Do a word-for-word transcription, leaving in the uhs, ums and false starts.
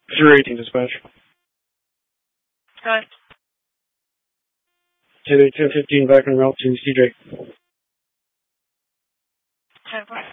zero eighteen dispatch. Go ahead. ten eight ten fifteen back on route to C J. ten four.